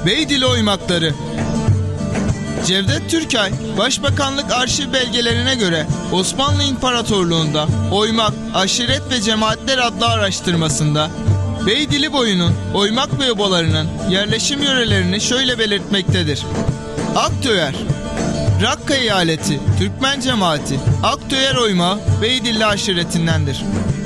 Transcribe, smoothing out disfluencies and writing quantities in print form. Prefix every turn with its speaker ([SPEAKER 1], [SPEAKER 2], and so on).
[SPEAKER 1] Beydili oymakları. Cevdet Türkay, Başbakanlık arşiv belgelerine göre Osmanlı İmparatorluğu'nda oymak, aşiret ve cemaatler adlı araştırmasında Beydili boyunun oymak ve obalarının yerleşim yörelerini şöyle belirtmektedir. Aktöyer, Rakka eyaleti, Türkmen cemaati, Aktöyer oymağı Beydilli aşiretindendir.